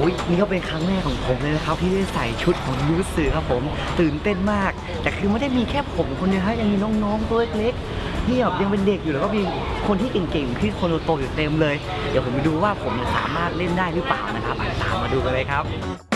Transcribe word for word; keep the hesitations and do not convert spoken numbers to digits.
อ้ยนี่ก็เป็นครั้งแรกของผมเลยนะครับที่ได้ใส่ชุดของยูสึครับผมตื่นเต้นมากแต่คือไม่ได้มีแค่ผมคนเดียวครับยังมีน้องๆตัวเล็กๆที่แบบยังเป็นเด็กอยู่แล้วก็มีคนที่เก่งๆที่คนโตๆอยู่เต็มเลยเดี๋ยวผมไปดูว่าผมสามารถเล่นได้หรือเปล่านะครับตามมาดูกันเลยครับ